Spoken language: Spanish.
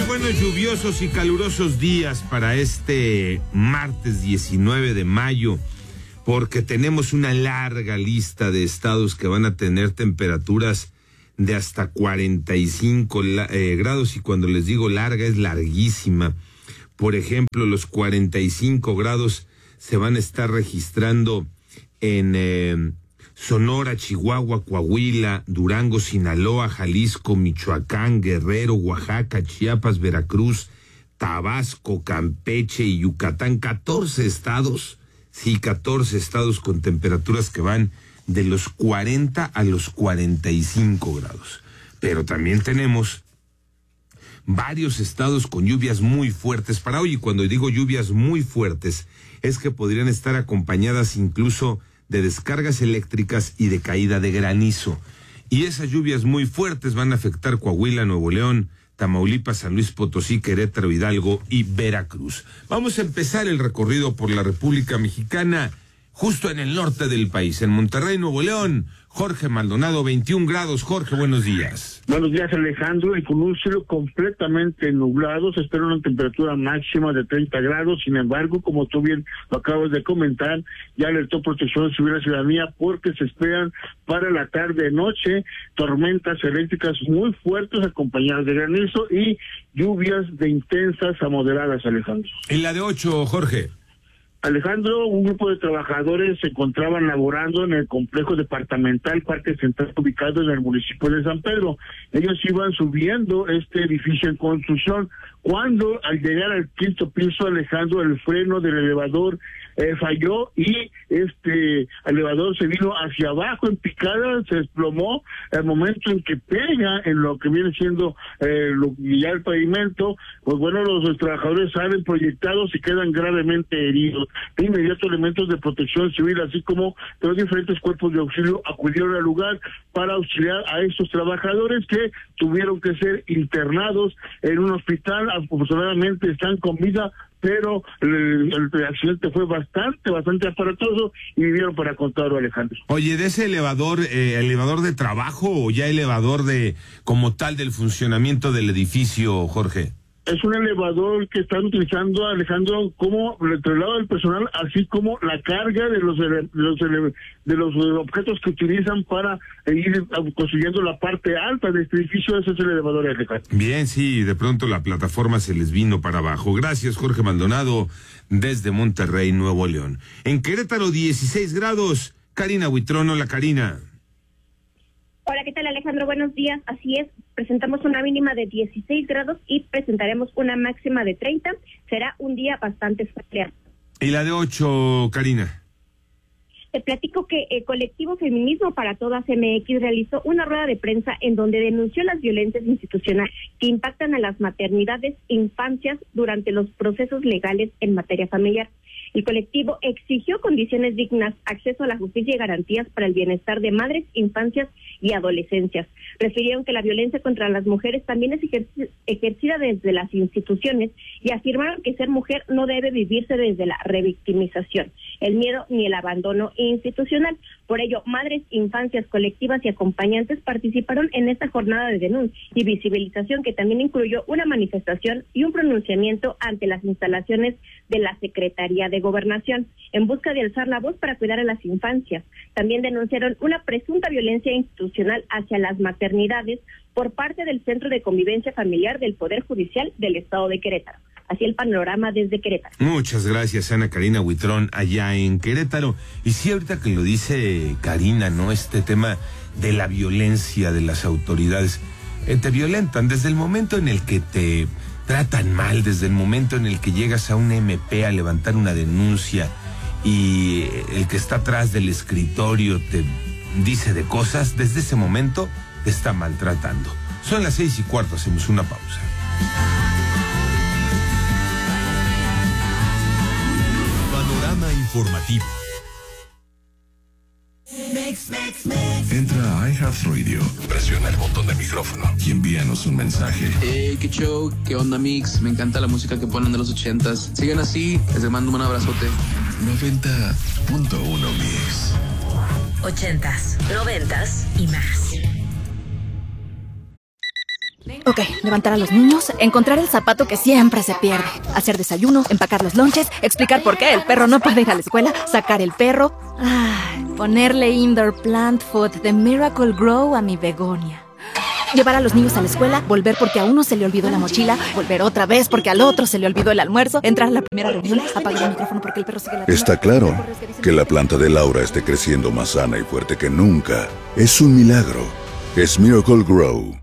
buenos, lluviosos y calurosos días para este martes 19 de mayo, porque tenemos una larga lista de estados que van a tener temperaturas de hasta 45 grados, y cuando les digo larga es larguísima. Por ejemplo, los 45 grados se van a estar registrando en Sonora, Chihuahua, Coahuila, Durango, Sinaloa, Jalisco, Michoacán, Guerrero, Oaxaca, Chiapas, Veracruz, Tabasco, Campeche y Yucatán. 14 estados, sí, 14 estados con temperaturas que van de los 40 a los 45 grados. Pero también tenemos varios estados con lluvias muy fuertes para hoy, y cuando digo lluvias muy fuertes es que podrían estar acompañadas incluso de descargas eléctricas y de caída de granizo. Y esas lluvias muy fuertes van a afectar Coahuila, Nuevo León, Tamaulipas, San Luis Potosí, Querétaro, Hidalgo y Veracruz. Vamos a empezar el recorrido por la República Mexicana, justo en el norte del país, en Monterrey, Nuevo León. Jorge Maldonado, 21 grados. Jorge, buenos días. Buenos días, Alejandro. Y con un cielo completamente nublado, se espera una temperatura máxima de 30 grados. Sin embargo, como tú bien lo acabas de comentar, ya alertó Protección Civil a la ciudadanía porque se esperan para la tarde-noche tormentas eléctricas muy fuertes acompañadas de granizo y lluvias de intensas a moderadas, Alejandro. En la de 8, Jorge. Alejandro, un grupo de trabajadores se encontraban laborando en el complejo departamental Parque Central ubicado en el municipio de San Pedro. Ellos iban subiendo este edificio en construcción cuando al llegar al quinto piso, Alejandro, el freno del elevador falló y este elevador se vino hacia abajo en picada, se desplomó. Al momento en que pega en lo que viene siendo ya el pavimento, pues bueno, los trabajadores salen proyectados y quedan gravemente heridos. De inmediato, elementos de Protección Civil, así como de los diferentes cuerpos de auxilio, acudieron al lugar para auxiliar a estos trabajadores que tuvieron que ser internados en un hospital. Afortunadamente están con vida, pero el accidente fue bastante aparatoso y vivieron para contarlo, Alejandro. Oye, ¿de ese elevador, elevador de trabajo o ya elevador de como tal del funcionamiento del edificio, Jorge? Es un elevador que están utilizando, Alejandro, como el traslado del personal, así como la carga de los objetos que utilizan para ir construyendo la parte alta de este edificio. Ese es el elevador, Alejandro. Bien, sí, de pronto la plataforma se les vino para abajo. Gracias, Jorge Maldonado, desde Monterrey, Nuevo León. En Querétaro, 16 grados. Karina Huitrón, hola, Karina. Hola, ¿qué tal, Alejandro? Buenos días. Así es, presentamos una mínima de 16 grados y presentaremos una máxima de 30. Será un día bastante soleado. ¿Y la de 8, Karina? Te platico que el colectivo Feminismo para Todas MX realizó una rueda de prensa en donde denunció las violencias institucionales que impactan a las maternidades e infancias durante los procesos legales en materia familiar. El colectivo exigió condiciones dignas, acceso a la justicia y garantías para el bienestar de madres, infancias y adolescencias. Refirieron que la violencia contra las mujeres también es ejercida desde las instituciones y afirmaron que ser mujer no debe vivirse desde la revictimización, el miedo ni el abandono institucional. Por ello, madres, infancias, colectivas y acompañantes participaron en esta jornada de denuncia y visibilización, que también incluyó una manifestación y un pronunciamiento ante las instalaciones de la Secretaría de Gobernación en busca de alzar la voz para cuidar a las infancias. También denunciaron una presunta violencia institucional hacia las maternidades por parte del Centro de Convivencia Familiar del Poder Judicial del Estado de Querétaro. Así el panorama desde Querétaro. Muchas gracias, Ana Karina Huitrón, allá en Querétaro. Y sí, ahorita que lo dice Karina, ¿no? Este tema de la violencia de las autoridades. Te violentan desde el momento en el que te tratan mal, desde el momento en el que llegas a un MP a levantar una denuncia y el que está atrás del escritorio te dice de cosas, desde ese momento te está maltratando. Son las 6:15, hacemos una pausa. Panorama informativo. Entra a iHeartRadio, presiona el botón de micrófono y envíanos un mensaje. Qué show, qué onda, Mix. Me encanta la música que ponen de los 80s. Sigan así, les mando un abrazote. 90.1 Mix. 80s, 90s y más. Ok, levantar a los niños, encontrar el zapato que siempre se pierde, hacer desayuno, empacar los lonches, explicar por qué el perro no puede ir a la escuela, sacar el perro, ponerle indoor plant food de Miracle Grow a mi begonia. Llevar a los niños a la escuela, volver porque a uno se le olvidó la mochila, volver otra vez porque al otro se le olvidó el almuerzo, entrar a la primera reunión, apagar el micrófono porque el perro sigue la... Está claro que la planta de Laura esté creciendo más sana y fuerte que nunca. Es un milagro. Es Miracle Grow.